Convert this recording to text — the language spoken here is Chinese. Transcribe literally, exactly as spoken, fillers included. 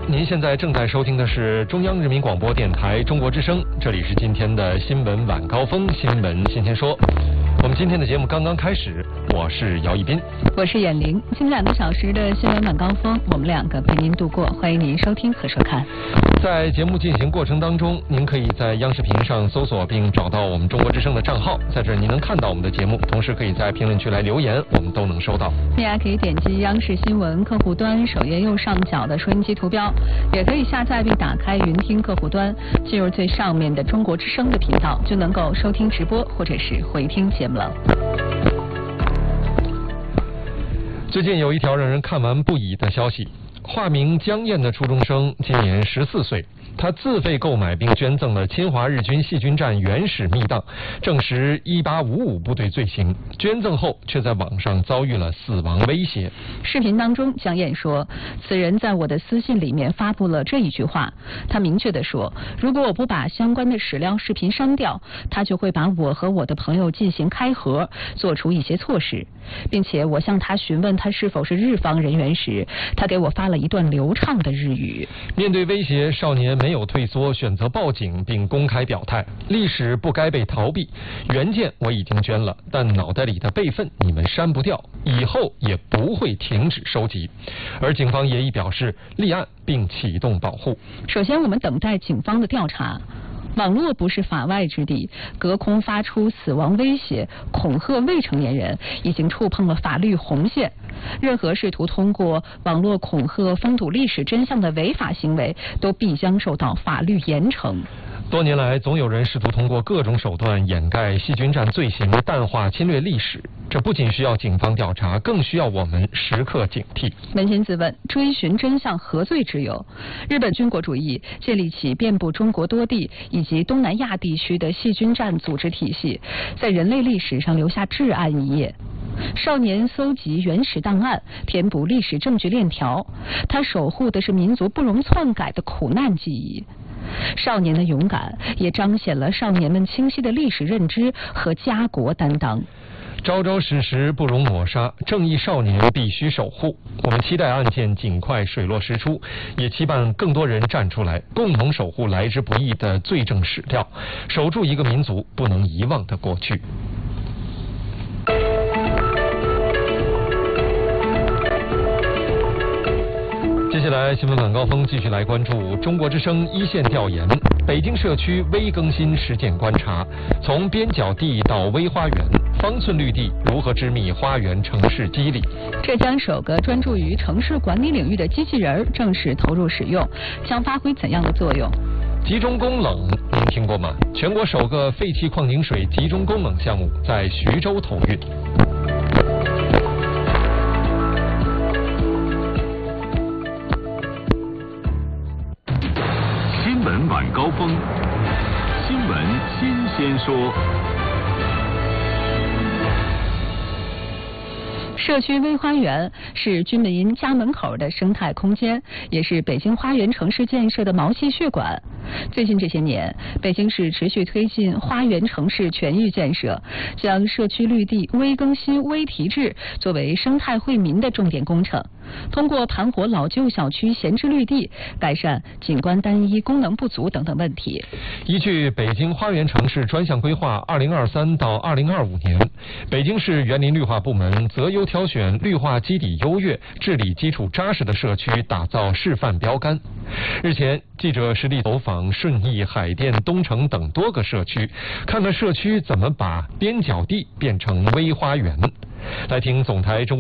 您现在正在收听的是中央人民广播电台中国之声，这里是今天的新闻晚高峰，新闻新鲜说。我们今天的节目刚刚开始，我是姚一斌， 我是眼玲。近两个小时的新闻晚高峰，我们两个陪您度过，欢迎您收听和收看。 在节目进行过程当中，您可以在央视频上搜索并找到我们中国之声的账号，在这儿您能看到我们的节目，同时可以在评论区来留言，我们都能收到。 大家可以点击央视新闻客户端首页右上角的收音机图标，也可以下载并打开云听客户端，进入最上面的中国之声的频道，就能够收听直播或者是回听节目了。 最近有一条让人看完不已的消息，化名江燕的初中生今年十四岁，他自费购买并捐赠了侵华日军细菌战原始密档，证实一八五五部队罪行，捐赠后却在网上遭遇了死亡威胁。 视频当中，江燕说，此人在我的私信里面发布了这一句话，他明确地说，如果我不把相关的史料视频删掉，他就会把我和我的朋友进行开盒，做出一些措施，并且我向他询问他是否是日方人员时，他给我发了一段流畅的日语。 面对威胁，少年没有退缩，选择报警并公开表态，历史不该被逃避，原件我已经捐了，但脑袋里的备份你们删不掉，以后也不会停止收集。而警方也已表示立案并启动保护。 首先我们等待警方的调查，网络不是法外之地，隔空发出死亡威胁、恐吓未成年人，已经触碰了法律红线。任何试图通过网络恐吓封堵历史真相的违法行为，都必将受到法律严惩。 多年来，总有人试图通过各种手段掩盖细菌战罪行，淡化侵略历史。这不仅需要警方调查，更需要我们时刻警惕。 扪心自问，追寻真相何罪之有？日本军国主义建立起遍布中国多地以及东南亚地区的细菌战组织体系，在人类历史上留下至暗一页。少年搜集原始档案，填补历史证据链条，他守护的是民族不容篡改的苦难记忆。少年的勇敢也彰显了少年们清晰的历史认知和家国担当。 朝朝史实不容抹杀，正义少年必须守护。我们期待案件尽快水落石出，也期盼更多人站出来，共同守护来之不易的罪证史料，守住一个民族不能遗忘的过去。接下来新闻晚高峰继续来关注中国之声一线调研，北京社区微更新实践观察，从边角地到微花园，方寸绿地如何织密花园城市肌理。 浙江首个专注于城市管理领域的机器人正式投入使用，将发挥怎样的作用？ 集中供冷您听过吗？全国首个废弃矿井水集中供冷项目在徐州投运。 新闻晚高峰，新闻新鲜说。 社区微花园是居民家门口的生态空间，也是北京花园城市建设的毛细血管。最近这些年，北京市持续推进花园城市全域建设，将社区绿地微更新、微提质作为生态惠民的重点工程。通过盘活老旧小区闲置绿地，改善景观单一、功能不足等等问题。 依据北京花园城市专项规划二零二三到二零二五年，北京市园林绿化部门择优挑选绿化基底优越、治理基础扎实的社区，打造示范标杆。日前，记者实地走访顺义、海淀、东城等多个社区，看看社区怎么把边角地变成微花园。来听总台中